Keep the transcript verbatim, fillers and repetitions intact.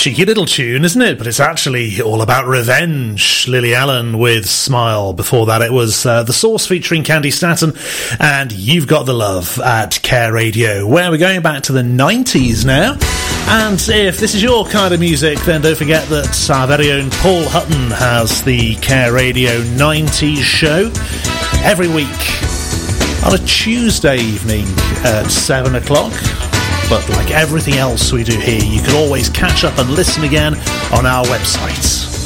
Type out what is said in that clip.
cheeky little tune, isn't it? But it's actually all about revenge. Lily Allen with Smile. Before that, it was uh, The Source featuring Candy Staton and You've Got the Love at Care Radio, where we're going back to the nineties now. And if this is your kind of music, then don't forget that our very own Paul Hutton has the Care Radio nineties show every week on a Tuesday evening at seven o'clock. But like everything else we do here, you can always catch up and listen again on our website.